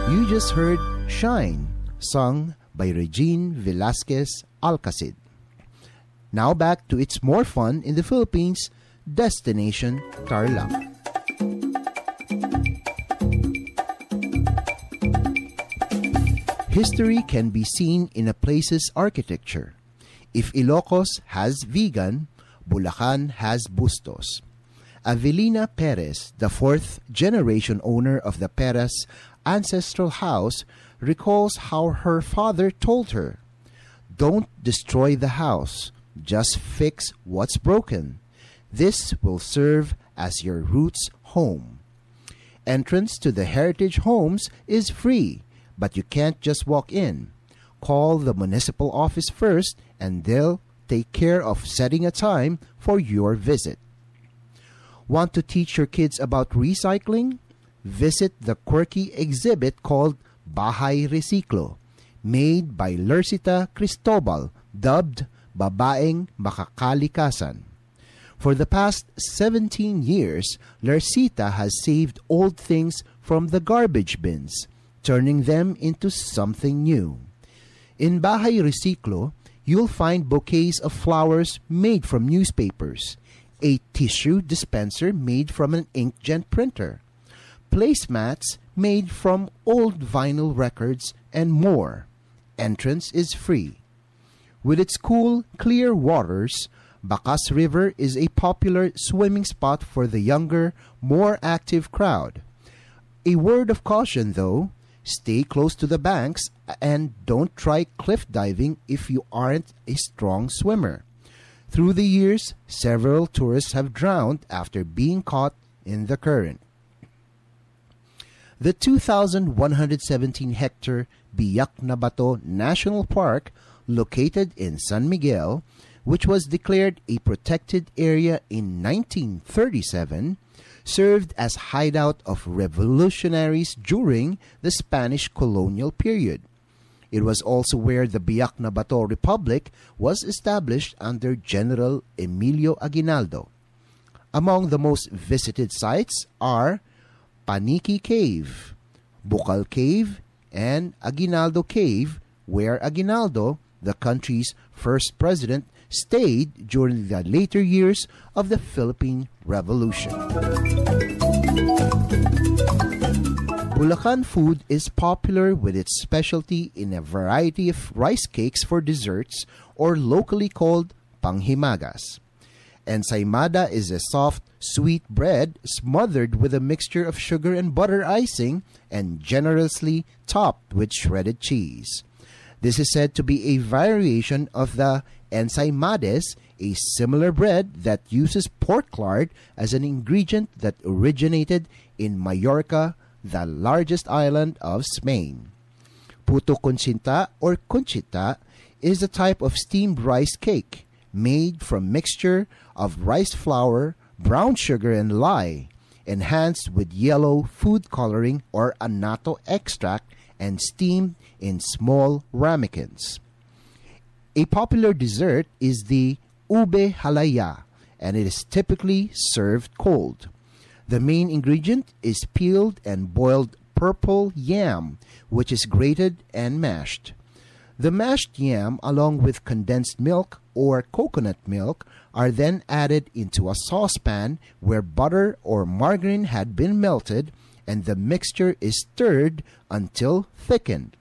You just heard Shine, sung by Regine Velasquez Alcacid. Now back to It's More Fun in the Philippines, Destination Tarlac. History can be seen in a place's architecture. If Ilocos has vegan, Bulacan has Bustos. Avelina Perez, the fourth-generation owner of the Perez ancestral house, recalls how her father told her, "Don't destroy the house, just fix what's broken. This will serve as your roots home." Entrance to the heritage homes is free, but you can't just walk in. Call the municipal office first and they'll take care of setting a time for your visit. Want to teach your kids about recycling? Visit the quirky exhibit called Bahay Reciclo, made by Lercita Cristobal, dubbed Babaeng Makakalikasan. For the past 17 years, Lercita has saved old things from the garbage bins, turning them into something new. In Bahay Reciclo, you'll find bouquets of flowers made from newspapers, a tissue dispenser made from an inkjet printer, placemats made from old vinyl records, and more. Entrance is free. With its cool, clear waters, Bacas River is a popular swimming spot for the younger, more active crowd. A word of caution though, stay close to the banks and don't try cliff diving if you aren't a strong swimmer. Through the years, several tourists have drowned after being caught in the current. The 2,117-hectare Biak na Bato National Park, located in San Miguel, which was declared a protected area in 1937, served as hideout of revolutionaries during the Spanish colonial period. It was also where the Biak na Bato Republic was established under General Emilio Aguinaldo. Among the most visited sites are Paniki Cave, Bukal Cave, and Aguinaldo Cave, where Aguinaldo, the country's first president, stayed during the later years of the Philippine Revolution. Bulacan food is popular with its specialty in a variety of rice cakes for desserts, or locally called panghimagas. Ensaymada is a soft, sweet bread smothered with a mixture of sugar and butter icing and generously topped with shredded cheese. This is said to be a variation of the ensaymades, a similar bread that uses pork lard as an ingredient that originated in Mallorca, the largest island of Spain. Puto Conchita or Conchita is a type of steamed rice cake made from mixture of rice flour, brown sugar, and lye, enhanced with yellow food coloring or annatto extract, and steamed in small ramekins. A popular dessert is the ube halaya, and it is typically served cold. The main ingredient is peeled and boiled purple yam, which is grated and mashed. The mashed yam, along with condensed milk or coconut milk, are then added into a saucepan where butter or margarine had been melted, and the mixture is stirred until thickened.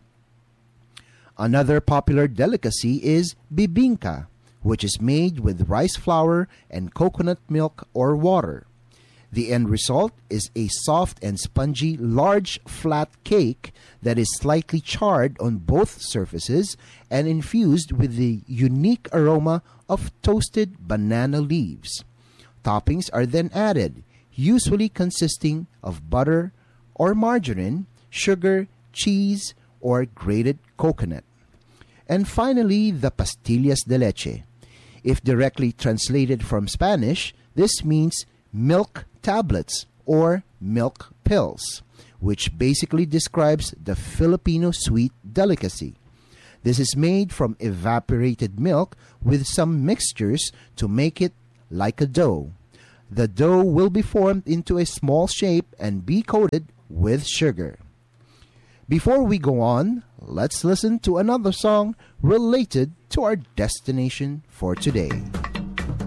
Another popular delicacy is bibingka, which is made with rice flour and coconut milk or water. The end result is a soft and spongy large flat cake that is slightly charred on both surfaces and infused with the unique aroma of toasted banana leaves. Toppings are then added, usually consisting of butter or margarine, sugar, cheese, or grated coconut. And finally, the pastillas de leche. If directly translated from Spanish, this means milk tablets or milk pills, which basically describes the Filipino sweet delicacy. This is made from evaporated milk with some mixtures to make it like a dough. The dough will be formed into a small shape and be coated with sugar. Before we go on, let's listen to another song related to our destination for today.